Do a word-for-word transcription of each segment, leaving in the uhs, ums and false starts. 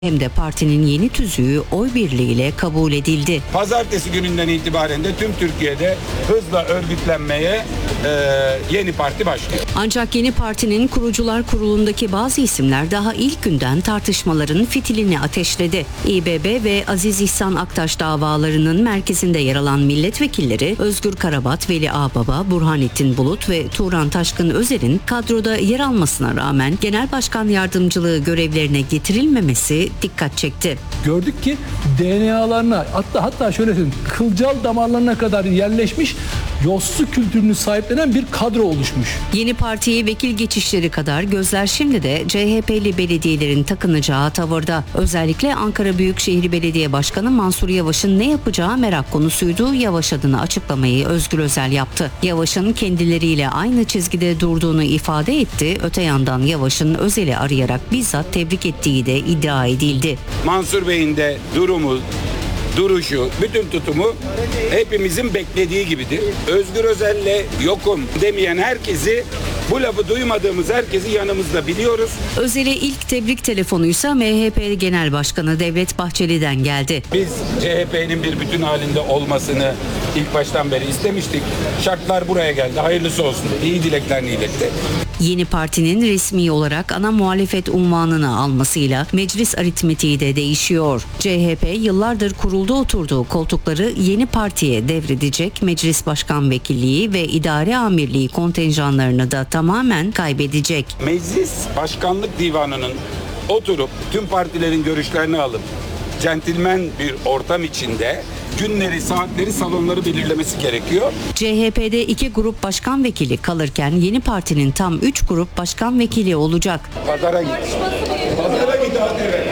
hem de partinin yeni tüzüğü oy birliğiyle kabul edildi. Pazartesi gününden itibaren de tüm Türkiye'de hızla örgütlenmeye e, yeni parti başlıyor. Ancak yeni partinin kurucular kurulundaki bazı isimler daha ilk günden tartışmaların fitilini ateşledi. İBB ve Aziz İhsan Aktaş davalarının merkezinde yer alan milletvekilleri Özgür Karabat, Veli Ağbaba, Burhanettin Bulut ve Turan Taşkın Özer'in kadroda yer almasına rağmen genel başkan yardımcılığı görevlerine getirilmemesi dikkat çekti. Gördük ki D N A'larına hatta hatta şöyle söyleyeyim, kılcal damarlarına kadar yerleşmiş yossu kültürünü sahiplenen bir kadro oluşmuş. Yeni partiye vekil geçişleri kadar gözler şimdi de C H P'li belediyelerin takınacağı tavırda. Özellikle Ankara Büyükşehir Belediye Başkanı Mansur Yavaş'ın ne yapacağı merak konusuydu. Yavaş adına açıklamayı Özgür Özel yaptı. Yavaş'ın kendileriyle aynı çizgide durduğunu ifade etti. Öte yandan Yavaş'ın Özel'i arayarak bizzat tebrik ettiği de iddia edildi. Mansur Bey'in de durumu, duruşu, bütün tutumu hepimizin beklediği gibidir. Özgür Özel'le yokum demeyen herkesi, bu lafı duymadığımız herkesi yanımızda biliyoruz. Özel'e ilk tebrik telefonuysa M H P Genel Başkanı Devlet Bahçeli'den geldi. Biz C H P'nin bir bütün halinde olmasını ilk baştan beri istemiştik. Şartlar buraya geldi. Hayırlısı olsun. İyi dileklerini iletti. Yeni partinin resmi olarak ana muhalefet unvanını almasıyla meclis aritmetiği de değişiyor. C H P yıllardır kuruldu oturduğu koltukları yeni partiye devredecek, meclis başkan vekilliği ve idare amirliği kontenjanlarını da tamamen kaybedecek. Meclis Başkanlık Divanı'nın oturup tüm partilerin görüşlerini alıp centilmen bir ortam içinde günleri, saatleri, salonları belirlemesi gerekiyor. C H P'de iki grup başkan vekili kalırken yeni partinin tam üç grup başkan vekili olacak. Pazara git. Pazara git hadi.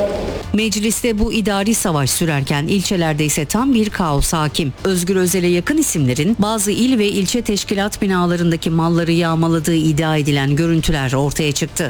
Mecliste bu idari savaş sürerken ilçelerde ise tam bir kaos hakim. Özgür Özel'e yakın isimlerin bazı il ve ilçe teşkilat binalarındaki malları yağmaladığı iddia edilen görüntüler ortaya çıktı.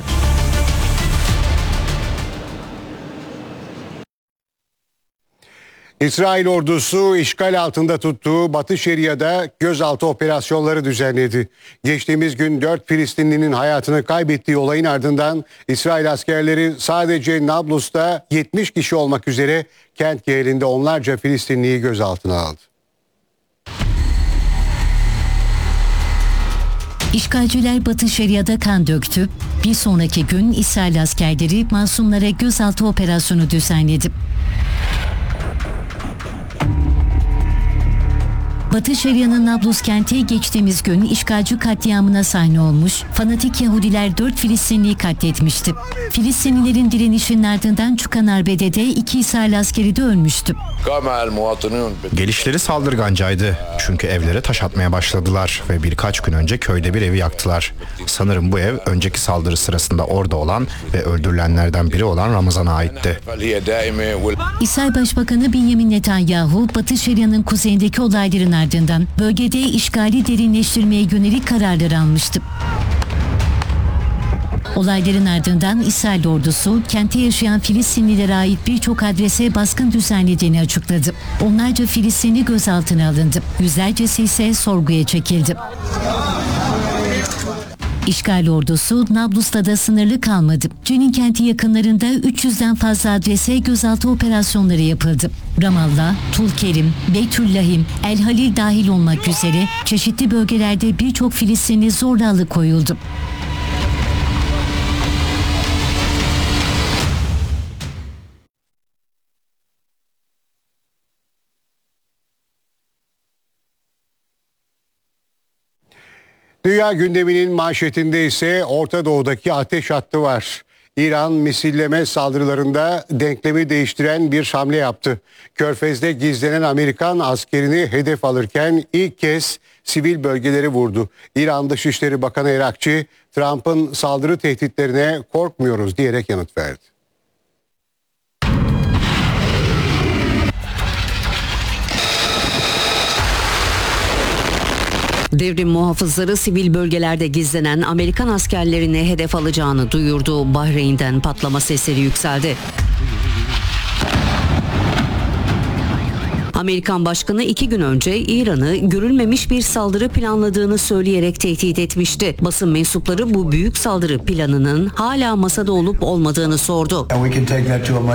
İsrail ordusu işgal altında tuttuğu Batı Şeria'da gözaltı operasyonları düzenledi. Geçtiğimiz gün dört Filistinlinin hayatını kaybettiği olayın ardından İsrail askerleri sadece Nablus'ta yetmiş kişi olmak üzere kent genelinde onlarca Filistinliyi gözaltına aldı. İşgalciler Batı Şeria'da kan döktü. Bir sonraki gün İsrail askerleri masumlara gözaltı operasyonu düzenledi. Batı Şeria'nın Nablus kenti geçtiğimiz gün işgalci katliamına sahne olmuş, fanatik Yahudiler dört Filistinliyi katletmişti. Filistinlilerin direnişinin ardından çıkan arbedede iki İsrail askeri de ölmüştü. Gelişleri saldırgancaydı. Çünkü evlere taş atmaya başladılar ve birkaç gün önce köyde bir evi yaktılar. Sanırım bu ev önceki saldırı sırasında orada olan ve öldürülenlerden biri olan Ramazan'a aitti. İsrail Başbakanı Benjamin Netanyahu, Batı Şeria'nın kuzeyindeki olayların ardından bölgede işgali derinleştirmeye yönelik kararlar almıştı. Olayların ardından İsrail ordusu kente yaşayan Filistinlilere ait birçok adrese baskın düzenlediğini açıkladı. Onlarca Filistinli gözaltına alındı. Yüzlercesi ise sorguya çekildi. İşgal ordusu Nablus'ta da sınırlı kalmadı. Cenin kenti yakınlarında üç yüzden fazla adrese gözaltı operasyonları yapıldı. Ramallah, Tulkerim, Beytüllahim, El Halil dahil olmak üzere çeşitli bölgelerde birçok Filistinli zorla alıkoyuldu. Dünya gündeminin manşetinde ise Orta Doğu'daki ateş hattı var. İran misilleme saldırılarında denklemi değiştiren bir hamle yaptı. Körfez'de gizlenen Amerikan askerini hedef alırken ilk kez sivil bölgeleri vurdu. İran Dışişleri Bakanı Erakçı, Trump'ın saldırı tehditlerine korkmuyoruz diyerek yanıt verdi. Devrim muhafızları sivil bölgelerde gizlenen Amerikan askerlerini hedef alacağını duyurdu. Bahreyn'den patlama sesleri yükseldi. Amerikan Başkanı iki gün önce İran'ı görülmemiş bir saldırı planladığını söyleyerek tehdit etmişti. Basın mensupları bu büyük saldırı planının hala masada olup olmadığını sordu.